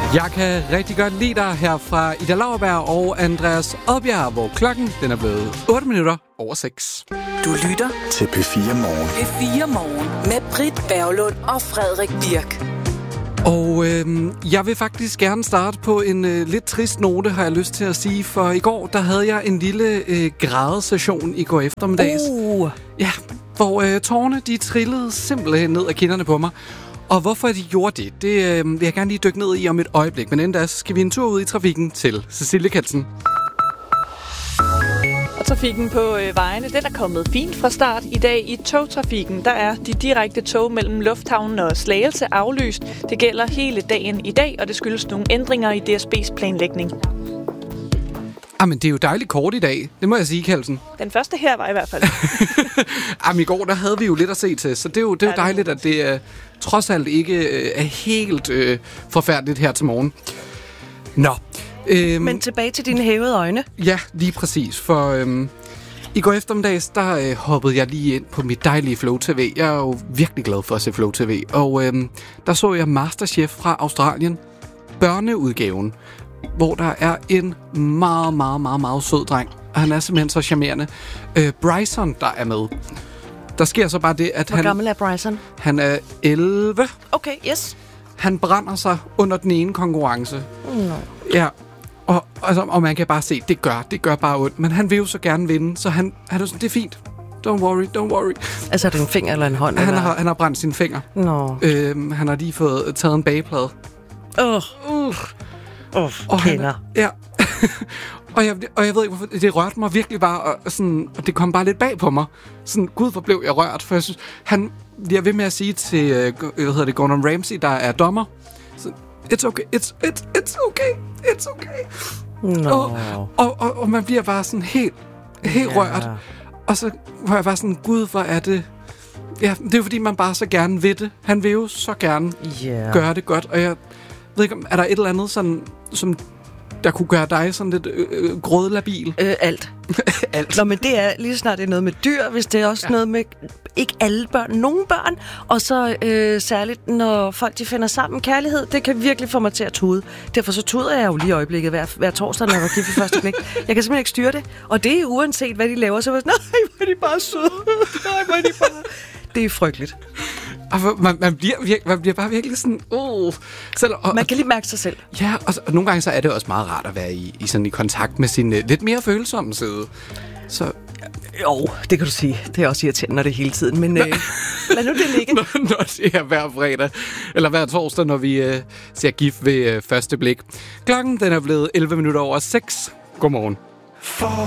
Jeg kan rigtig godt lide dig her fra Ida Lauerberg og Andreas Oddbjerg, hvor klokken den er blevet 8 minutter over 6. Du lytter til P4 Morgen. P4 Morgen med Britt Berglund og Frederik Birk. Og jeg vil faktisk gerne starte på en lidt trist note, har jeg lyst til at sige. For i går, der havde jeg en lille grædesession i går eftermiddags. Ja, hvor tårerne, de trillede simpelthen ned af kinderne på mig. Og hvorfor de gjorde det, det vil jeg gerne lige dykke ned i om et øjeblik. Men inden da, skal vi en tur ud i trafikken til Cecilie Katsen. Og trafikken på vejene, den er kommet fint fra start. I dag i togtrafikken, der er de direkte tog mellem Lufthavnen og Slagelse aflyst. Det gælder hele dagen i dag, og det skyldes nogle ændringer i DSB's planlægning. Men det er jo dejligt kort i dag, det må jeg sige, Kalsen. Den første her var i hvert fald. I går, der havde vi jo lidt at se til, så det er jo dejligt, at det trods alt ikke er helt forfærdeligt her til morgen. Nå. Men tilbage til dine hævede øjne. Ja, lige præcis. For i går eftermiddags, der hoppede jeg lige ind på mit dejlige Flow TV. Jeg er jo virkelig glad for at se Flow TV. Og der så jeg Masterchef fra Australien, børneudgaven, hvor der er en meget, meget, meget, meget sød dreng. Og han er simpelthen så charmerende. Bryson, der er med. Der sker så bare det, at Hvor gammel er Bryson? Han er 11. Okay, yes. Han brænder sig under den ene konkurrence. Ja. Og man kan bare se, det gør bare ondt. Men han vil jo så gerne vinde, så han er sådan, det er fint. Don't worry. Altså er det en finger eller en hånd? Han har brændt sine fingre. Han har lige fået taget en bageplade. Kender. Ja. og jeg ved ikke, hvorfor. Det rørte mig virkelig bare, og det kom bare lidt bag på mig. Sådan, gud, hvor blev jeg rørt. For jeg synes, han bliver ved med at sige til, Gordon Ramsay, der er dommer. Så, it's okay. No. Og man bliver bare sådan helt rørt. Og så var jeg bare sådan, gud, hvor er det... Ja, det er jo fordi, man bare så gerne vil det. Han vil jo så gerne gøre det godt. Og jeg ved ikke, er der et eller andet sådan, som der kunne gøre dig sådan lidt grådlabil? Alt. Alt. Nå, men det er lige snart det er noget med dyr, hvis det er også noget med ikke alle børn, nogle børn, og så særligt når folk de finder sammen kærlighed, det kan virkelig få mig til at tude. Derfor så tuder jeg jo lige i øjeblikket hver torsdag, når jeg var gift ved første blik. Jeg kan simpelthen ikke styre det, og det er uanset hvad de laver, så var jeg sådan, nej, hvor er de bare søde. Nej, hvor er de bare... Det er frygteligt. Man bliver bare virkelig sådan... Man kan lige mærke sig selv. Ja, og nogle gange så er det også meget rart at være i kontakt med sin lidt mere følsomme side. Så... Jo, det kan du sige. Det er også irriterende, når det er hele tiden. Men lad nu det ligge. Når det er hver fredag, eller hver torsdag, når vi ser gift ved første blik. Klokken den er blevet 11 minutter over 6. Godmorgen.